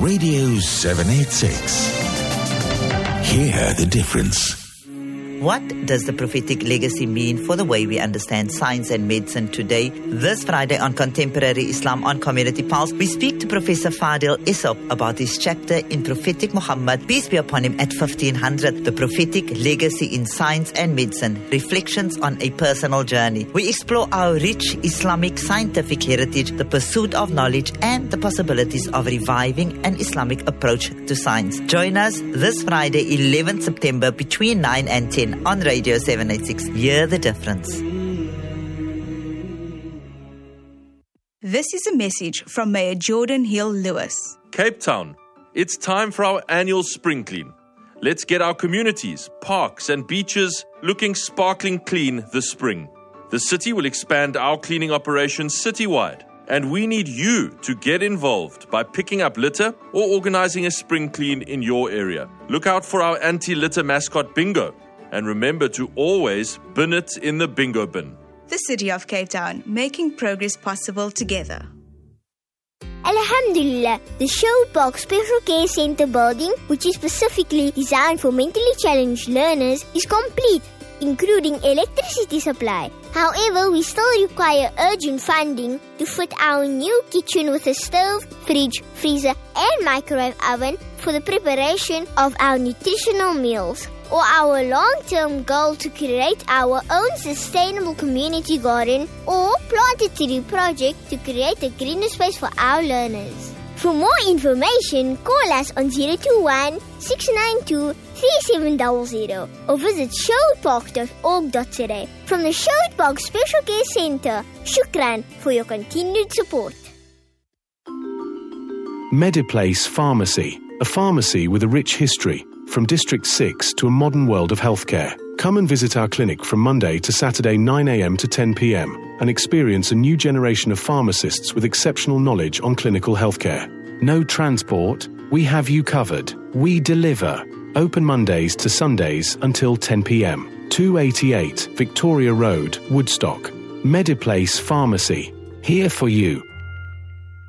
Radio 786. Hear the difference. What does the prophetic legacy mean for the way we understand science and medicine today? This Friday on Contemporary Islam on Community Pulse, we speak to Professor Fadil Isop about his chapter in Prophetic Muhammad, peace be upon him, at 1500, The Prophetic Legacy in Science and Medicine, Reflections on a Personal Journey. We explore our rich Islamic scientific heritage, the pursuit of knowledge, and the possibilities of reviving an Islamic approach to science. Join us this Friday, 11th September, between 9 and 10. On Radio 786. Hear the difference. This is a message from Mayor Jordan Hill Lewis. Cape Town, it's time for our annual spring clean. Let's get our communities, parks and beaches looking sparkling clean this spring. The city will expand our cleaning operations citywide, and we need you to get involved by picking up litter or organizing a spring clean in your area. Look out for our anti-litter mascot bingo. And remember to always bin it in the bingo bin. The City of Cape Town, making progress possible together. Alhamdulillah, the Sherwood Park Special Care Centre building, which is specifically designed for mentally challenged learners, is complete, including electricity supply. However, we still require urgent funding to fit our new kitchen with a stove, fridge, freezer and microwave oven for the preparation of our nutritional meals, or our long-term goal to create our own sustainable community garden or plant a tree project to create a greener space for our learners. For more information, call us on 021 692 3700 or visit sherwoodpark.org.za. From the Sherwood Park Special Care Centre, shukran for your continued support. Mediplace Pharmacy, a pharmacy with a rich history, from District 6 to a modern world of healthcare. Come and visit our clinic from Monday to Saturday 9 a.m. to 10 p.m. and experience a new generation of pharmacists with exceptional knowledge on clinical healthcare. No transport, we have you covered. We deliver. Open Mondays to Sundays until 10 p.m. 288 Victoria Road, Woodstock. Mediplace Pharmacy. Here for you.